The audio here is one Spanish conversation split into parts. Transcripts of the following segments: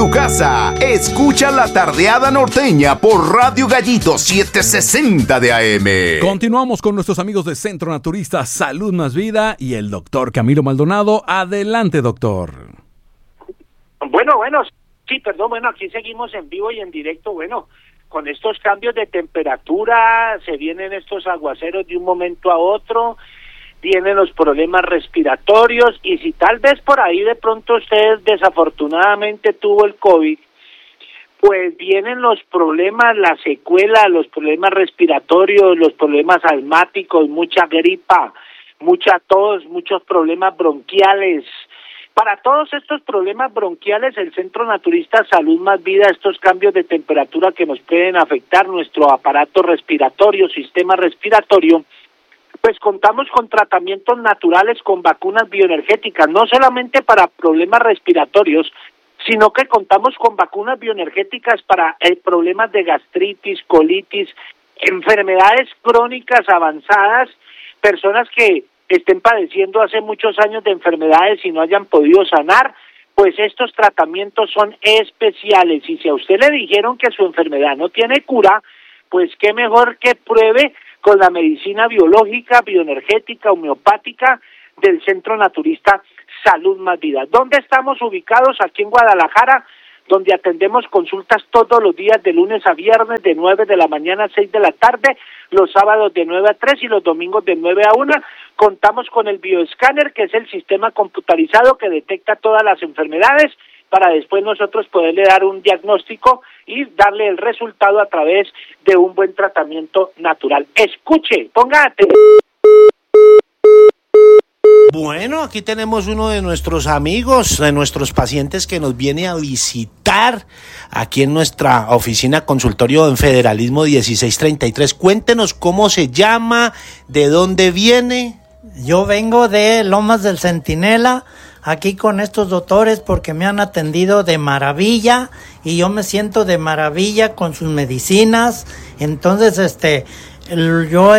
tu casa. Escucha La Tardeada Norteña por Radio Gallito 760 de AM. Continuamos con nuestros amigos de Centro Naturista Salud Más Vida y el doctor Camilo Maldonado. Adelante, doctor. Bueno, sí, perdón, aquí seguimos en vivo y en directo. Bueno, con estos cambios de temperatura, se vienen estos aguaceros de un momento a otro, vienen los problemas respiratorios, y si tal vez por ahí de pronto usted desafortunadamente tuvo el COVID, pues vienen los problemas, la secuela, los problemas respiratorios, los problemas asmáticos, mucha gripa, mucha tos, muchos problemas bronquiales. Para todos estos problemas bronquiales, el Centro Naturista Salud Más Vida, estos cambios de temperatura que nos pueden afectar nuestro aparato respiratorio, sistema respiratorio, pues contamos con tratamientos naturales, con vacunas bioenergéticas, no solamente para problemas respiratorios, sino que contamos con vacunas bioenergéticas para problemas de gastritis, colitis, enfermedades crónicas avanzadas, personas que estén padeciendo hace muchos años de enfermedades y no hayan podido sanar, pues estos tratamientos son especiales. Y si a usted le dijeron que su enfermedad no tiene cura, pues qué mejor que pruebe con la medicina biológica, bioenergética, homeopática del Centro Naturista Salud Más Vida. ¿Dónde estamos ubicados? Aquí en Guadalajara, donde atendemos consultas todos los días de lunes a viernes de 9 de la mañana a 6 de la tarde, los sábados de 9 a 3 y los domingos de 9 a 1. Contamos con el bioescáner, que es el sistema computarizado que detecta todas las enfermedades, para después nosotros poderle dar un diagnóstico y darle el resultado a través de un buen tratamiento natural. Escuche, ponga atención. Bueno, aquí tenemos uno de nuestros amigos, de nuestros pacientes que nos viene a visitar aquí en nuestra oficina consultorio en Federalismo 1633. Cuéntenos cómo se llama, de dónde viene. Yo vengo de Lomas del Centinela, aquí con estos doctores porque me han atendido de maravilla y yo me siento de maravilla con sus medicinas. Entonces, yo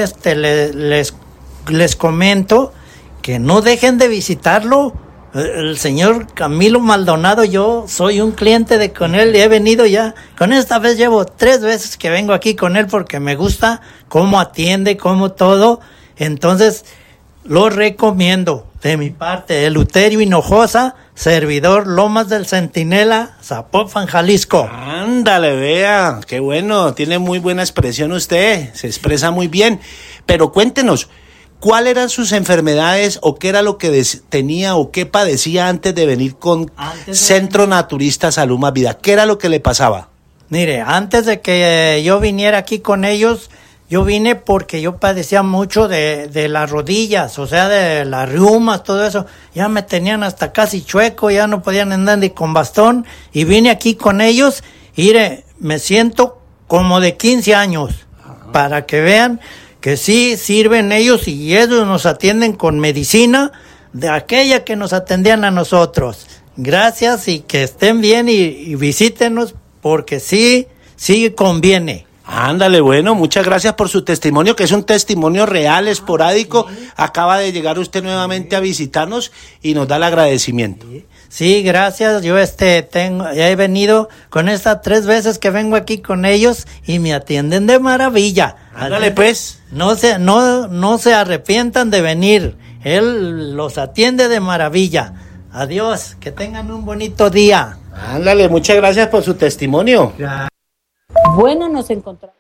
les comento que no dejen de visitarlo. El señor Camilo Maldonado, yo soy un cliente de con él y he venido ya, con esta vez llevo 3 veces que vengo aquí con él porque me gusta cómo atiende, cómo todo. Entonces, lo recomiendo. De mi parte, Eleuterio Hinojosa, servidor Lomas del Centinela, Zapopan, Jalisco. Ándale, vea, qué bueno, tiene muy buena expresión usted, se expresa muy bien. Pero cuéntenos, ¿cuáles eran sus enfermedades o qué era lo que tenía o qué padecía antes de venir con Centro Naturista Salud Más Vida? ¿Qué era lo que le pasaba? Mire, antes de que yo viniera aquí con ellos, yo vine porque yo padecía mucho de las rodillas, o sea, de las reumas, todo eso. Ya me tenían hasta casi chueco, ya no podían andar ni con bastón. Y vine aquí con ellos y me siento como de 15 años, para que vean que sí sirven ellos y ellos nos atienden con medicina de aquella que nos atendían a nosotros. Gracias y que estén bien y visítenos porque sí conviene. Ándale, bueno, muchas gracias por su testimonio, que es un testimonio real, esporádico. Acaba de llegar usted nuevamente a visitarnos y nos da el agradecimiento. Sí, gracias. Yo ya he venido con estas 3 veces que vengo aquí con ellos y me atienden de maravilla. Ándale, pues. No se arrepientan de venir. Él los atiende de maravilla. Adiós, que tengan un bonito día. Ándale, muchas gracias por su testimonio. Bueno, nos encontramos.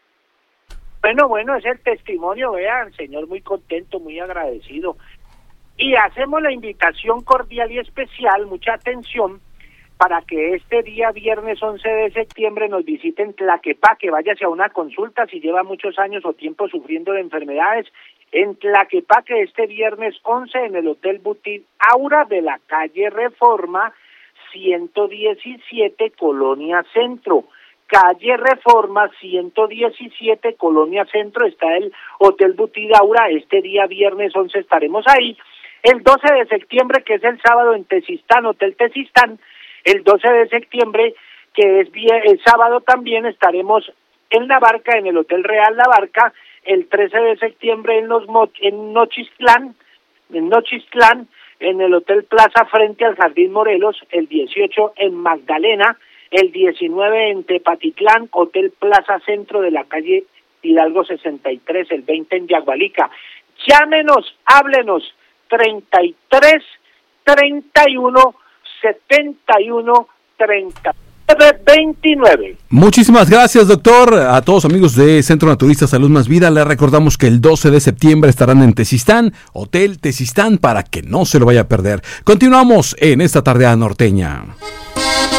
Bueno, es el testimonio, vean, señor muy contento, muy agradecido. Y hacemos la invitación cordial y especial, mucha atención, para que este día viernes 11 de septiembre nos visiten Tlaquepaque, váyase a una consulta si lleva muchos años o tiempo sufriendo de enfermedades. En Tlaquepaque este viernes 11 en el Hotel Boutique Aura de la calle Reforma 117, Colonia Centro. Calle Reforma 117, Colonia Centro, está el Hotel Boutique Aura. Este día viernes 11 estaremos ahí. El 12 de septiembre, que es el sábado, en Tezistán, Hotel Tezistán. El 12 de septiembre, que es el sábado también, estaremos en La Barca, en el Hotel Real La Barca. El 13 de septiembre en Nochistlán, en el Hotel Plaza frente al Jardín Morelos, el 18 en Magdalena, el 19 en Tepatitlán, Hotel Plaza Centro de la calle Hidalgo 63, el 20 en Yagualica. Llámenos, háblenos, 33 31 71 39 29. Muchísimas gracias, doctor. A todos amigos de Centro Naturista Salud Más Vida, les recordamos que el 12 de septiembre estarán en Tezistán, Hotel Tezistán, para que no se lo vaya a perder. Continuamos en esta tardeada norteña.